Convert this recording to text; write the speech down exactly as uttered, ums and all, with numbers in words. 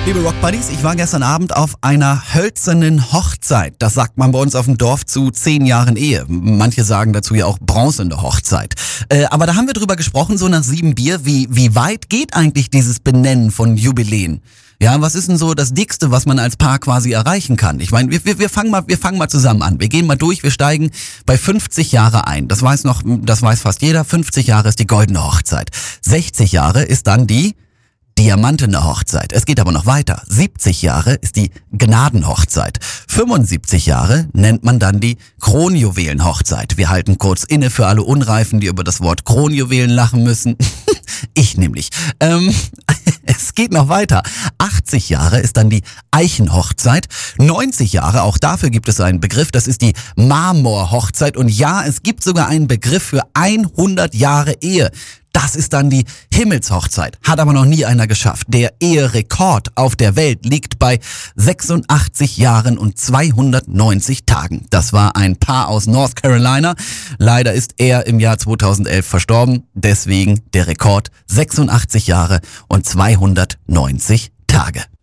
Liebe Rock Buddies, ich war gestern Abend auf einer hölzernen Hochzeit. Das sagt man bei uns auf dem Dorf zu zehn Jahren Ehe. Manche sagen dazu ja auch bronzene Hochzeit. Äh, aber da haben wir drüber gesprochen, so nach sieben Bier, wie, wie weit geht eigentlich dieses Benennen von Jubiläen? Ja, was ist denn so das Dickste, was man als Paar quasi erreichen kann? Ich meine, wir, wir, wir fangen mal, wir fangen mal zusammen an. Wir gehen mal durch, wir steigen bei fünfzig Jahre ein. Das weiß noch, das weiß fast jeder. fünfzig Jahre ist die goldene Hochzeit. sechzig Jahre ist dann die diamantene Hochzeit. Es geht aber noch weiter. siebzig Jahre ist die Gnadenhochzeit. fünfundsiebzig Jahre nennt man dann die Kronjuwelenhochzeit. Wir halten kurz inne für alle Unreifen, die über das Wort Kronjuwelen lachen müssen. Ich nämlich. Ähm, es geht noch weiter. achtzig Jahre ist dann die Eichenhochzeit. neunzig Jahre, auch dafür gibt es einen Begriff, das ist die Marmorhochzeit. Und ja, es gibt sogar einen Begriff für hundert Jahre Ehe. Das ist dann die Himmelshochzeit. Hat aber noch nie einer geschafft. Der Eherekord auf der Welt liegt bei sechsundachtzig Jahren und zweihundertneunzig Tagen. Das war ein Paar aus North Carolina. Leider ist er im Jahr zweitausendelf verstorben. Deswegen der Rekord sechsundachtzig Jahre und zweihundertneunzig Tage.